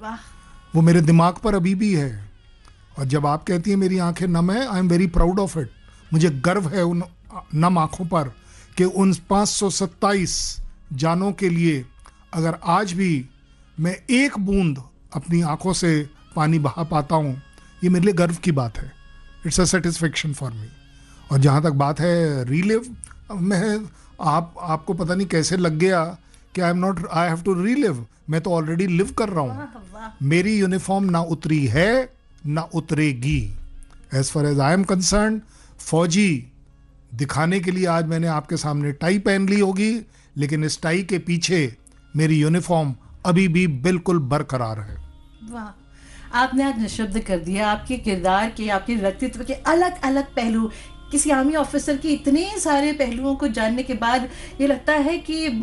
वाह। वो मेरे दिमाग पर अभी भी है। और जब आप कहती हैं मेरी आंखें नम है, I am very proud of it. मुझे गर्व है उन नम आंखों पर कि उन 527 जानों के लिए अगर आज भी मैं एक बूंद अपनी आंखों से पानी बहा पाता हूँ, ये मेरे लिए गर्व की बात है। It's a satisfaction for me. और जहाँ तक बात है रीलिव, मैं आपको पता नहीं कैसे लग गया कि आई हैव टू रीलिव। मैं तो ऑलरेडी लिव कर रहा हूँ। मेरी यूनिफॉर्म ना उतरी है ना उतरेगी। As far as I am concern, फौजी दिखाने के लिए आज मैंने आपके सामने टाई पहन ली होगी, लेकिन इस टाई के पीछे मेरी यूनिफॉर्म अभी भी बिल्कुल बरकरार है। वाह, आपने आज निशब्द कर दिया। आपके किरदार के, आपके व्यक्तित्व के अलग अलग पहलू, किसी आर्मी ऑफिसर के इतने सारे पहलुओं को जानने के बाद ये लगता है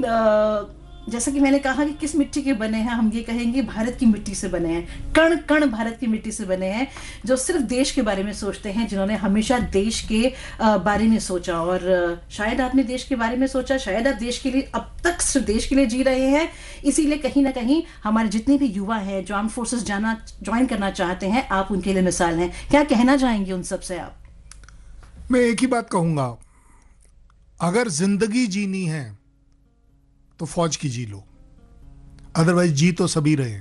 कि जैसा कि मैंने कहा कि किस मिट्टी के बने हैं, हम ये कहेंगे भारत की मिट्टी से बने हैं। कण कण भारत की मिट्टी से बने हैं, जो सिर्फ देश के बारे में सोचते हैं, जिन्होंने हमेशा देश के बारे में सोचा। और शायद आपने देश के बारे में सोचा, शायद आप देश के लिए अब तक सिर्फ देश के लिए जी रहे हैं। इसीलिए कहीं ना कहीं हमारे जितने भी युवा हैं जो आर्म फोर्सेस ज्वाइन करना चाहते हैं, आप उनके लिए मिसाल हैं। क्या कहना चाहेंगे उन सबसे आप? मैं एक ही बात कहूंगा, अगर जिंदगी जीनी है तो फौज की जी लो, अदरवाइज जी तो सभी रहे।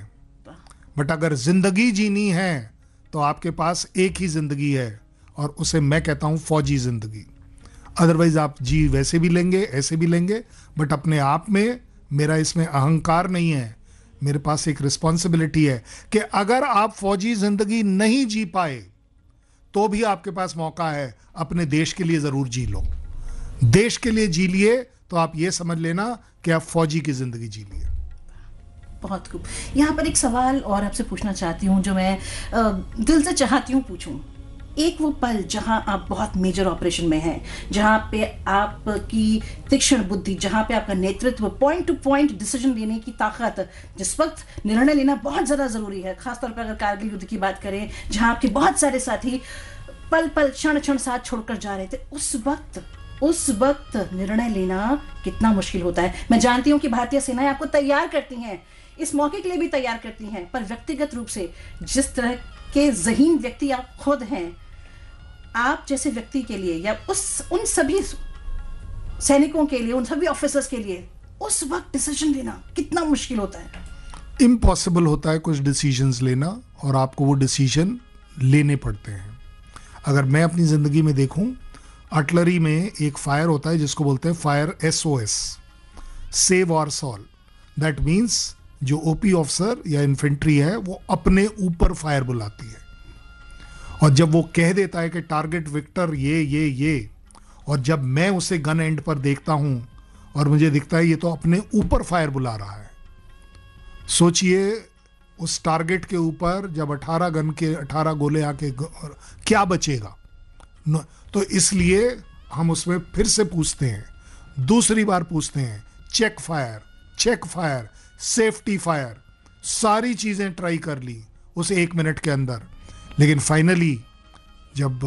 बट अगर जिंदगी जीनी है तो आपके पास एक ही जिंदगी है, और उसे मैं कहता हूं फौजी जिंदगी। अदरवाइज आप जी वैसे भी लेंगे, ऐसे भी लेंगे, बट अपने आप में मेरा इसमें अहंकार नहीं है। मेरे पास एक रिस्पॉन्सिबिलिटी है कि अगर आप फौजी जिंदगी नहीं जी पाए तो भी आपके पास मौका है, अपने देश के लिए जरूर जी लो। देश के लिए जी लिए तो आप ये समझ लेना कि आप फौजी की जिंदगी जी लिए। बहुत खूब। यहाँ पर एक सवाल और आपसे पूछना चाहती हूँ, जो मैं दिल से चाहती हूँ पूछूं। एक वो पल जहां आप बहुत मेजर ऑपरेशन में हैं, जहां पे आपकी तीक्ष्ण बुद्धि, जहां पे आपका नेतृत्व, पॉइंट टू पॉइंट डिसीजन लेने की ताकत, जिस वक्त निर्णय लेना बहुत ज़्यादा ज़रूरी है, खासतौर पर अगर कारगिल युद्ध की बात करें, जहां आपके बहुत सारे साथी पल पल क्षण क्षण साथ छोड़कर जा रहे थे, उस वक्त निर्णय लेना कितना मुश्किल होता है। मैं जानती हूं कि भारतीय सेनाएं आपको तैयार करती हैं, इस मौके के लिए भी तैयार करती हैं, पर व्यक्तिगत रूप से जिस तरह के ज़हीन व्यक्ति आप खुद हैं, आप जैसे व्यक्ति के लिए या उन सभी सैनिकों के लिए, उन सभी ऑफिसर्स के लिए उस वक्त डिसीजन लेना कितना मुश्किल होता है? इम्पॉसिबल होता है कुछ डिसीजंस लेना, और आपको वो डिसीजन लेने पड़ते हैं। अगर मैं अपनी जिंदगी में देखूं, आर्टिलरी में एक फायर होता है जिसको बोलते हैं फायर SOS, सेव और सॉल। दैट मीन्स जो OP ऑफिसर या इन्फेंट्री है वो अपने ऊपर फायर बुलाती है, और जब वो कह देता है कि टारगेट विक्टर ये, और जब मैं उसे गन एंड पर देखता हूं और मुझे दिखता है ये तो अपने ऊपर फायर बुला रहा है, सोचिए उस टारगेट के ऊपर जब 18 गन के 18 गोले आके क्या बचेगा। तो इसलिए हम उसमें फिर से पूछते हैं, दूसरी बार पूछते हैं, चेक फायर, सेफ्टी फायर, सारी चीजें ट्राई कर ली उस 1 मिनट के अंदर। लेकिन फाइनली जब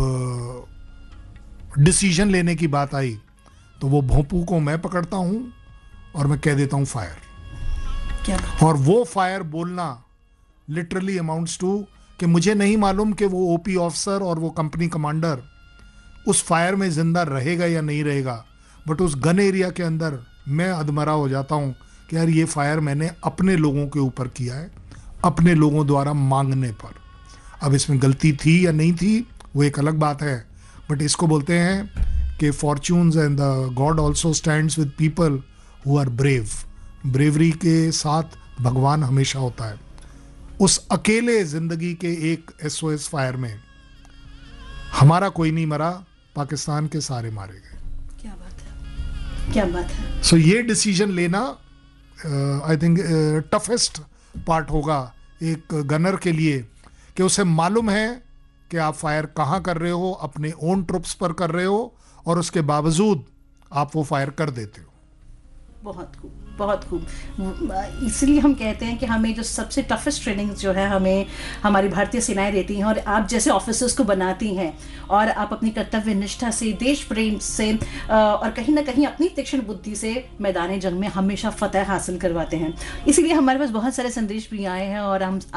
डिसीजन लेने की बात आई तो वो भोंपू को मैं पकड़ता हूं और मैं कह देता हूं फायर। क्या? और वो फायर बोलना लिटरली अमाउंट्स टू कि मुझे नहीं मालूम कि वो OP ऑफिसर और वो कंपनी कमांडर उस फायर में जिंदा रहेगा या नहीं रहेगा, बट उस गन एरिया के अंदर मैं अधमरा हो जाता हूं कि यार ये फायर मैंने अपने लोगों के ऊपर किया है, अपने लोगों द्वारा मांगने पर। अब इसमें गलती थी या नहीं थी वो एक अलग बात है, बट इसको बोलते हैं कि fortunes and the God also stands with people who are brave. Bravery के साथ भगवान हमेशा होता है। उस अकेले जिंदगी के एक SOS फायर में हमारा कोई नहीं मरा, पाकिस्तान के सारे मारे गए। क्या बात है, क्या बात है। सो ये डिसीजन लेना आई थिंक टफेस्ट पार्ट होगा एक गनर के लिए, कि उसे मालूम है कि आप फायर कहाँ कर रहे हो, अपने ओन ट्रुप्स पर कर रहे हो, और उसके बावजूद आप वो फायर कर देते हो। बहुत खूब, बहुत खूब। इसलिए हम कहते हैं कि हमें जो सबसे टफेस्ट ट्रेनिंग जो है हमें हमारी भारतीय सेनाएं देती हैं, और आप जैसे ऑफिसर्स को बनाती हैं, और आप अपनी कर्तव्य निष्ठा से, देश प्रेम से, और कहीं ना कहीं अपनी तीक्ष्ण बुद्धि से मैदान जंग में हमेशा फतह हासिल करवाते हैं। इसीलिए हमारे पास बहुत सारे संदेश भी आए हैं, और हम